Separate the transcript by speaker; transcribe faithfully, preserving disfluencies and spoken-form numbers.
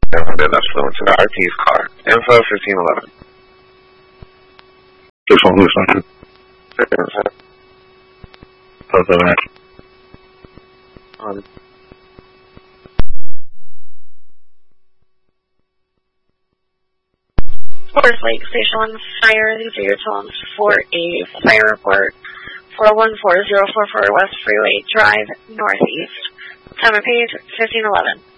Speaker 1: That's fluent to the R T's car. Info fifteen eleven.
Speaker 2: six one six one. That's all right.
Speaker 1: On.
Speaker 3: Forest Lake Station one, fire zero tones for a fire report. four one four zero four four West Freeway Drive, Northeast. Time of page fifteen eleven.